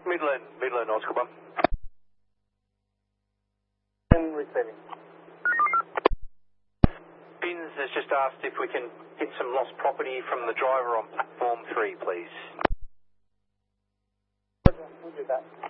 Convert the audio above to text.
Midland, Oscar 1. And receiving. Bins has just asked if we can get some lost property from the driver on platform 3, please. We'll do that.